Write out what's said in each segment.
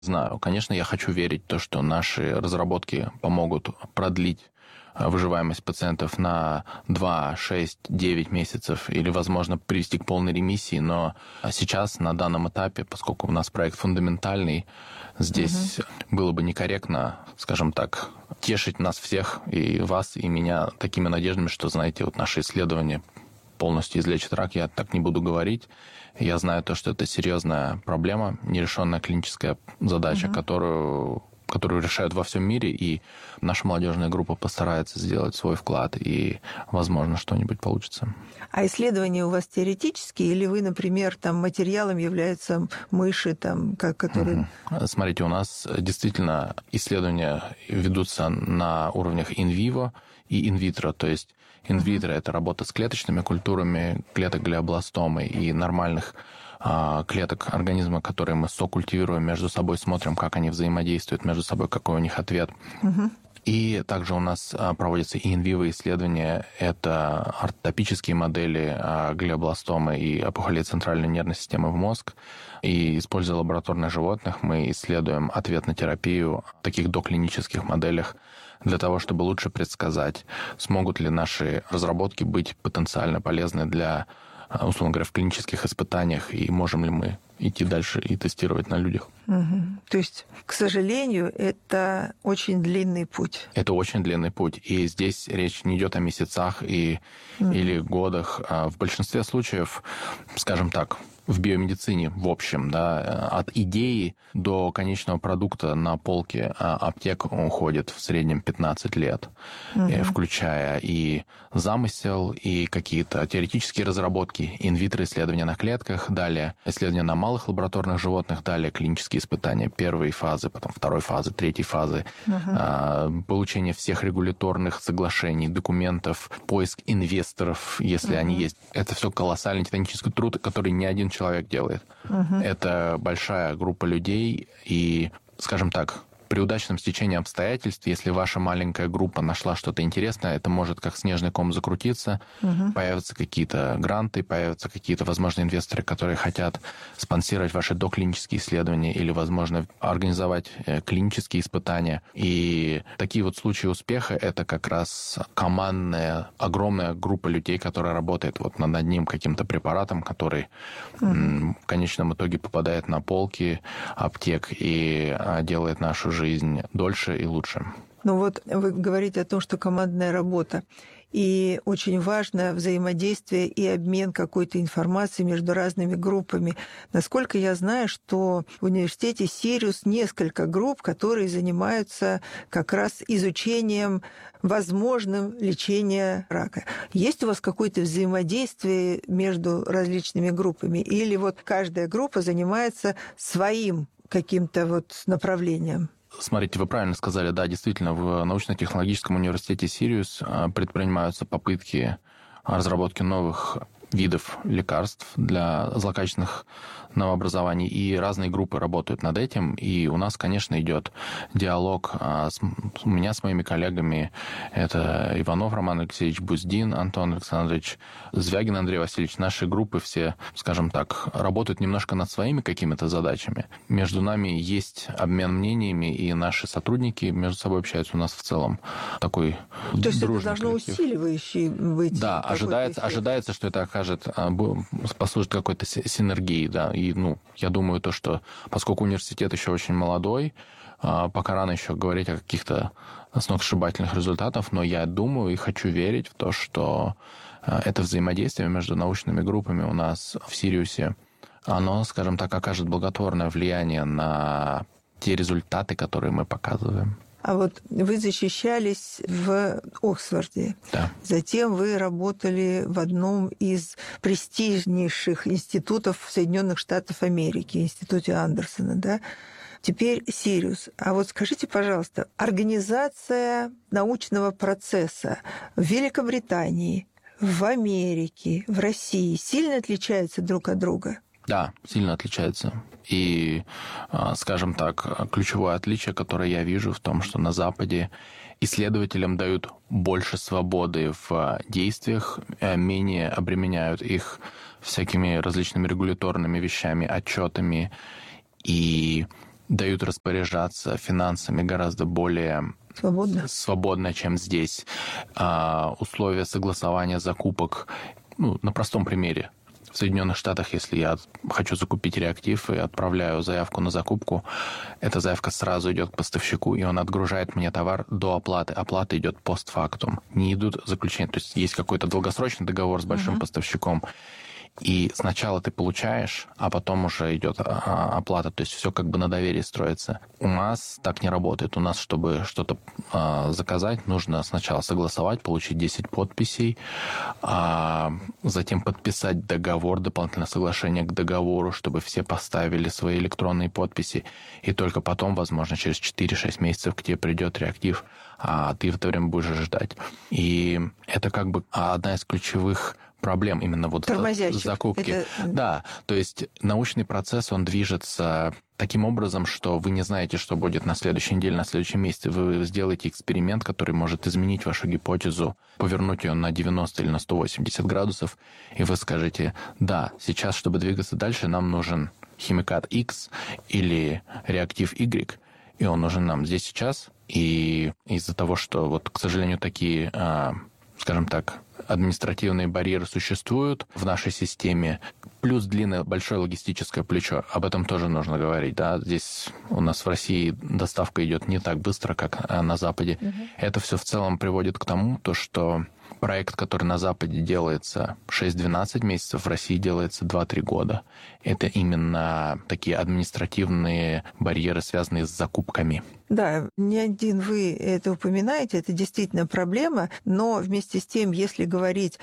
Знаю. Конечно, я хочу верить в то, что наши разработки помогут продлить выживаемость пациентов на 2, 6, 9 месяцев или, возможно, привести к полной ремиссии. Но сейчас, на данном этапе, поскольку у нас проект фундаментальный, здесь было бы некорректно, скажем так, тешить нас всех, и вас, и меня, такими надеждами, что, знаете, вот наши исследования полностью излечит рак, я так не буду говорить. Я знаю то, что это серьезная проблема, нерешенная клиническая задача, которую решают во всем мире, и наша молодежная группа постарается сделать свой вклад, и, возможно, что-нибудь получится. А исследования у вас теоретические, или вы, например, там материалом являются мыши, там, которые... Смотрите, у нас действительно исследования ведутся на уровнях инвиво и инвитро, то есть инвитро – это работа с клеточными культурами, клеток глиобластомы и нормальных клеток организма, которые мы сокультивируем между собой, смотрим, как они взаимодействуют между собой, какой у них ответ. И также у нас проводятся и инвиво исследования. Это ортопические модели глиобластомы и опухолей центральной нервной системы в мозг. И, используя лабораторных животных, мы исследуем ответ на терапию в таких доклинических моделях для того, чтобы лучше предсказать, смогут ли наши разработки быть потенциально полезны для, условно говоря, в клинических испытаниях, и можем ли мы идти дальше и тестировать на людях. То есть, к сожалению, это очень длинный путь. Это очень длинный путь. И здесь речь не идет о месяцах или годах. В большинстве случаев, скажем так, в биомедицине, в общем, да, от идеи до конечного продукта на полке аптек уходит в среднем 15 лет, включая и замысел, и какие-то теоретические разработки, инвитро-исследования на клетках, далее исследования на малых лабораторных животных, далее клинические испытания первой фазы, потом второй фазы, третьей фазы, получение всех регуляторных соглашений, документов, поиск инвесторов, если они есть. Это все колоссальный титанический труд, который ни один человек делает. Это большая группа людей, и, скажем так, при удачном стечении обстоятельств, если ваша маленькая группа нашла что-то интересное, это может как снежный ком закрутиться, появятся какие-то гранты, появятся какие-то, возможно, инвесторы, которые хотят спонсировать ваши доклинические исследования или, возможно, организовать клинические испытания. И такие вот случаи успеха – это как раз командная, огромная группа людей, которая работает вот над одним каким-то препаратом, который в конечном итоге попадает на полки аптек и делает нашу жизнь дольше и лучше. Ну вот вы говорите о том, что командная работа. И очень важно взаимодействие и обмен какой-то информацией между разными группами. Насколько я знаю, что в университете Сириус несколько групп, которые занимаются как раз изучением возможным лечения рака. Есть у вас какое-то взаимодействие между различными группами? Или вот каждая группа занимается своим каким-то вот направлением? Смотрите, вы правильно сказали, да, действительно, в научно-технологическом университете Сириус предпринимаются попытки разработки новых видов лекарств для злокачественных новообразований, и разные группы работают над этим, и у нас, конечно, идет диалог у меня с моими коллегами, это Иванов Роман Алексеевич, Буздин Антон Александрович, Звягин Андрей Васильевич. Наши группы все, скажем так, работают немножко над своими какими-то задачами. Между нами есть обмен мнениями, и наши сотрудники между собой общаются. У нас в целом такой дружный коллектив. То есть это должно усиливающий быть? Да, ожидается, что это послужит какой-то синергией, да. И, я думаю, то, что поскольку университет еще очень молодой, пока рано еще говорить о каких-то сногсшибательных результатах, но я думаю и хочу верить в то, что это взаимодействие между научными группами у нас в Сириусе, оно, скажем так, окажет благотворное влияние на те результаты, которые мы показываем. А вот вы защищались в Оксфорде. Да. Затем вы работали в одном из престижнейших институтов Соединенных Штатов Америки, институте Андерсона, да? Теперь Сириус. А вот скажите, пожалуйста, организация научного процесса в Великобритании, в Америке, в России сильно отличаются друг от друга? Да, сильно отличается. И, скажем так, ключевое отличие, которое я вижу в том, что на Западе исследователям дают больше свободы в действиях, менее обременяют их всякими различными регуляторными вещами, отчетами. И дают распоряжаться финансами гораздо более свободно, чем здесь. Условия согласования закупок, на простом примере. В Соединенных Штатах, если я хочу закупить реактив и отправляю заявку на закупку, эта заявка сразу идет к поставщику, и он отгружает мне товар до оплаты. Оплата идет постфактум. Не идут заключения. То есть есть какой-то долгосрочный договор с большим поставщиком, и сначала ты получаешь, а потом уже идет оплата. То есть все как бы на доверии строится. У нас так не работает. У нас, чтобы что-то заказать, нужно сначала согласовать, получить 10 подписей, затем подписать договор, дополнительное соглашение к договору, чтобы все поставили свои электронные подписи. И только потом, возможно, через 4-6 месяцев к тебе придет реактив, а ты в это время будешь ждать. И это как бы одна из ключевых проблем именно вот в закупке. Да, то есть научный процесс, он движется таким образом, что вы не знаете, что будет на следующей неделе, на следующем месяце. Вы сделаете эксперимент, который может изменить вашу гипотезу, повернуть ее на 90 или на 180 градусов, и вы скажете, да, сейчас, чтобы двигаться дальше, нам нужен химикат X или реактив Y, и он нужен нам здесь сейчас. И из-за того, что, вот, к сожалению, такие, скажем так, административные барьеры существуют в нашей системе, плюс длинное большое логистическое плечо. Об этом тоже нужно говорить. Да? Здесь у нас в России доставка идет не так быстро, как на Западе. Это все в целом приводит к тому, что проект, который на Западе делается 6-12 месяцев, в России делается 2-3 года. Это именно такие административные барьеры, связанные с закупками. Да, не один вы это упоминаете, это действительно проблема, но вместе с тем, если говорить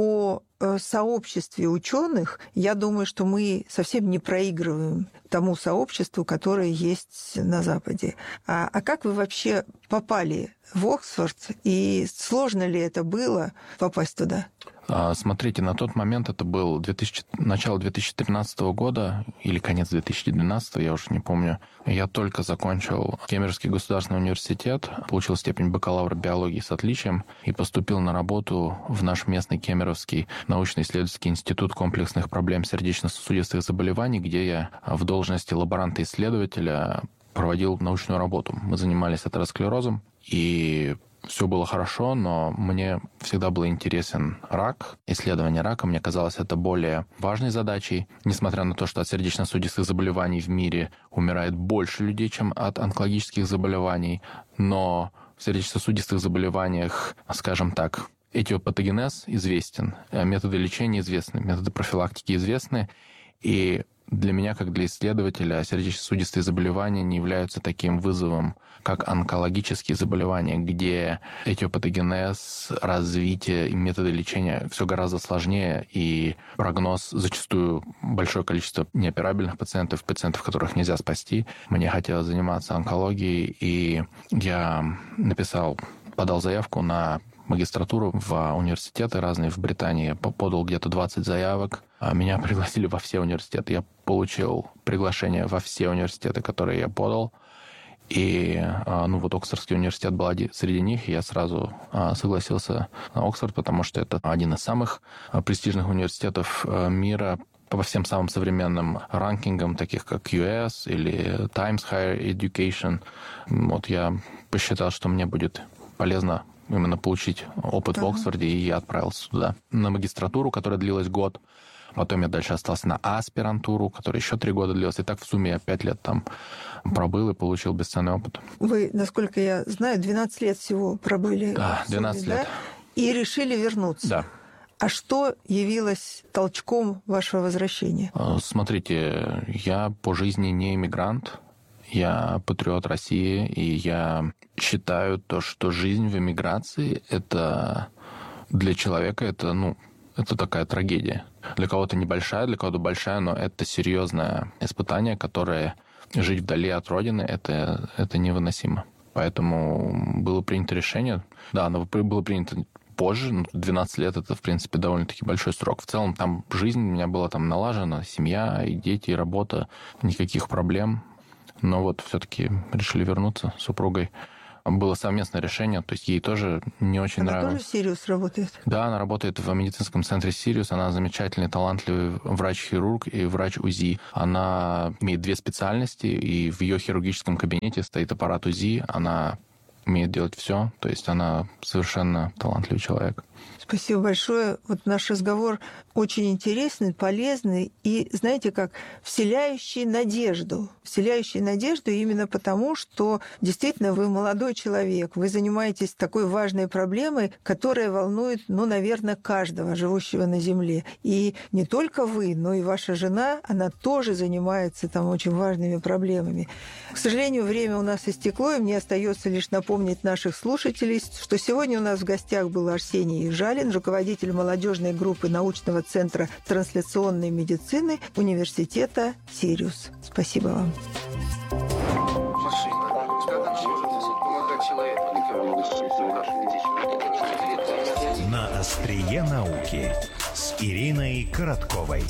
о сообществе ученых, я думаю, что мы совсем не проигрываем тому сообществу, которое есть на Западе. А как вы вообще попали в Оксфорд, и сложно ли это было попасть туда? Смотрите, на тот момент это был начало 2013 года или конец 2012, я уже не помню. Я только закончил Кембриджский государственный университет, получил степень бакалавра биологии с отличием и поступил на работу в наш местный Кемеровский научно-исследовательский институт комплексных проблем сердечно-сосудистых заболеваний, где я в должности лаборанта-исследователя проводил научную работу. Мы занимались атеросклерозом, и все было хорошо, но мне всегда был интересен рак. Исследование рака, мне казалось, это более важной задачей. Несмотря на то, что от сердечно-сосудистых заболеваний в мире умирает больше людей, чем от онкологических заболеваний, но в сердечно-сосудистых заболеваниях, скажем так, этиопатогенез известен, методы лечения известны, методы профилактики известны, и для меня, как для исследователя, сердечно-сосудистые заболевания не являются таким вызовом, как онкологические заболевания, где этиопатогенез, развитие и методы лечения все гораздо сложнее, и прогноз зачастую большое количество неоперабельных пациентов, которых нельзя спасти. Мне хотелось заниматься онкологией, и я подал заявку на магистратуру в университеты разные в Британии. Я подал где-то 20 заявок. Меня пригласили во все университеты. Я получил приглашение во все университеты, которые я подал. И Оксфордский университет был среди них, и я сразу согласился на Оксфорд, потому что это один из самых престижных университетов мира по всем самым современным ранкингам, таких как US или Times Higher Education. Вот я посчитал, что мне будет полезно именно получить опыт в Оксфорде, и я отправился туда на магистратуру, которая длилась год. Потом я дальше остался на аспирантуру, которая еще 3 года длилась. И так в сумме я 5 лет там пробыл и получил бесценный опыт. Вы, насколько я знаю, 12 лет всего пробыли. Да, 12 лет. Да? И решили вернуться. Да. А что явилось толчком вашего возвращения? Смотрите, я по жизни не иммигрант. Я патриот России, и я считаю то, что жизнь в эмиграции — это для человека это такая трагедия. Для кого-то небольшая, для кого-то большая, но это серьезное испытание, которое жить вдали от родины — это невыносимо. Поэтому было принято решение. Да, оно было принято позже, 12 лет — это, в принципе, довольно-таки большой срок. В целом там жизнь у меня была там налажена, семья, и дети, и работа, никаких проблем. Но вот все-таки решили вернуться с супругой. было совместное решение, то есть ей тоже не очень нравилось. Она тоже в Сириус работает? Да, она работает в медицинском центре Сириус, она замечательный, талантливый врач-хирург и врач УЗИ. Она имеет 2 специальности, и в ее хирургическом кабинете стоит аппарат УЗИ, она умеет делать все, то есть она совершенно талантливый человек. Спасибо большое. Вот наш разговор очень интересный, полезный и, знаете, как вселяющий надежду. Вселяющий надежду именно потому, что действительно вы молодой человек, вы занимаетесь такой важной проблемой, которая волнует, наверное, каждого, живущего на Земле. И не только вы, но и ваша жена, она тоже занимается там очень важными проблемами. К сожалению, время у нас истекло, и мне остается лишь напомнить наших слушателей, что сегодня у нас в гостях был Арсений Жалин, руководитель молодежной группы научного центра трансляционной медицины Университета Сириус. Спасибо вам. На острие науки с Ириной Коротковой.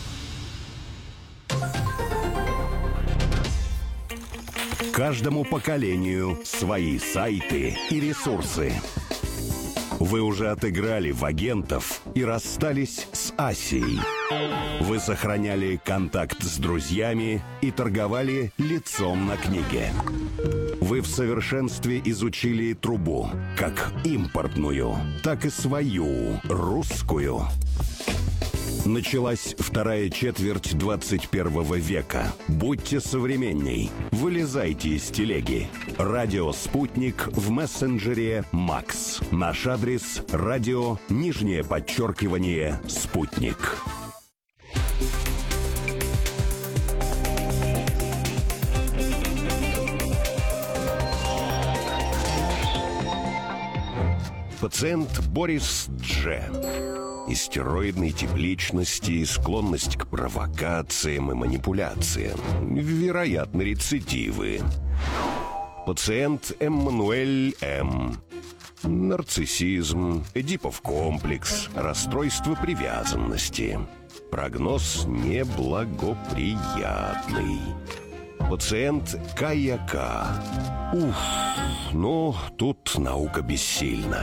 Каждому поколению свои сайты и ресурсы. Вы уже отыграли в агентов и расстались с Асией. Вы сохраняли контакт с друзьями и торговали лицом на книге. Вы в совершенстве изучили трубу, как импортную, так и свою, русскую. Началась вторая четверть 21 века. Будьте современней. Вылезайте из телеги. Радио «Спутник» в мессенджере «Макс». Наш адрес – радио, _ «Спутник». Пациент Борис Дж. Истероидной тип личности, склонность к провокациям и манипуляциям. Вероятно, рецидивы. Пациент Эммануэль М. Нарциссизм, Эдипов комплекс, расстройство привязанности. Прогноз неблагоприятный. Пациент Кая К. Тут наука бессильна.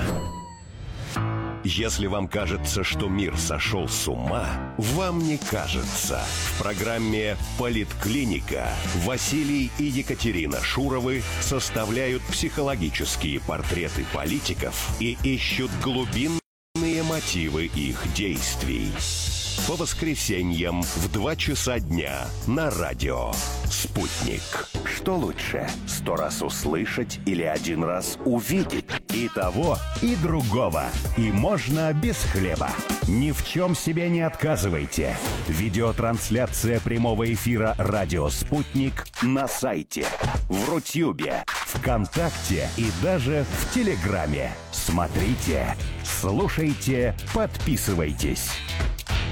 Если вам кажется, что мир сошел с ума, вам не кажется. В программе «Политклиника» Василий и Екатерина Шуровы составляют психологические портреты политиков и ищут глубинные мотивы их действий. По воскресеньям в 2 часа дня на радио «Спутник». Что лучше, 100 раз услышать или 1 раз увидеть? И того, и другого. И можно без хлеба. Ни в чем себе не отказывайте. Видеотрансляция прямого эфира «Радио Спутник» на сайте, в Рутюбе, ВКонтакте и даже в Телеграме. Смотрите, слушайте, подписывайтесь.